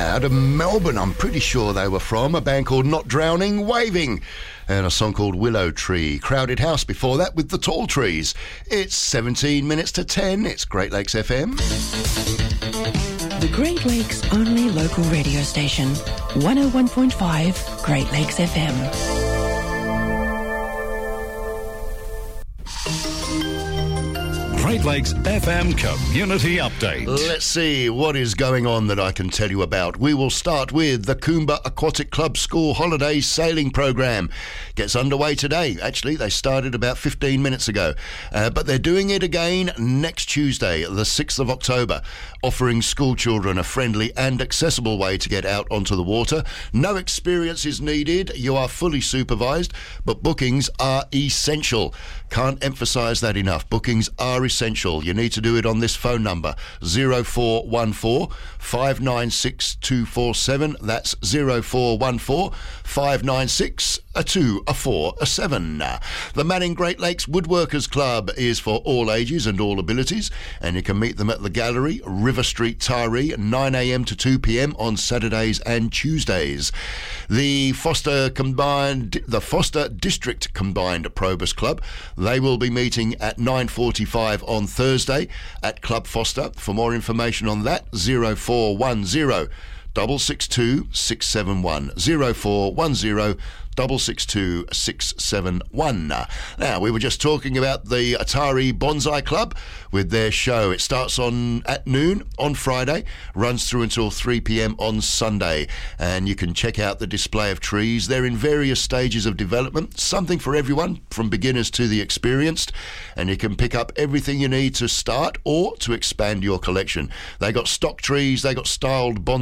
out of Melbourne. I'm pretty sure they were from a band called Not Drowning, Waving, and a song called Willow Tree. Crowded House before that with The Tall Trees. It's 17 minutes to 10. It's Great Lakes FM. The Great Lakes only local radio station, 101.5 Great Lakes FM. Great Lakes FM Community Update. Let's see what is going on that I can tell you about. We will start with the Coomba Aquatic Club School Holidays Sailing Program. Gets underway today. Actually, they started about 15 minutes ago. But they're doing it again next Tuesday, the 6th of October, offering school children a friendly and accessible way to get out onto the water. No experience is needed. You are fully supervised, but bookings are essential. Can't emphasise that enough. Bookings are essential. You need to do it on this phone number, 0414 596 247. That's 0414 596 247. The Manning Great Lakes Woodworkers Club is for all ages and all abilities, and you can meet them at the Gallery, River Street, Taree, 9 a.m. to 2 p.m. on Saturdays and Tuesdays. The Foster District Combined Probus Club, they will be meeting at 9:45 on Thursday at Club Foster. For more information on that, 0410 662 671, 0410 662 671. Now, we were just talking about the Atari Bonsai Club with their show. It starts at noon on Friday, runs through until 3 p.m. on Sunday, and you can check out the display of trees. They're in various stages of development, something for everyone, from beginners to the experienced, and you can pick up everything you need to start or to expand your collection. They got stock trees, they got styled bonsai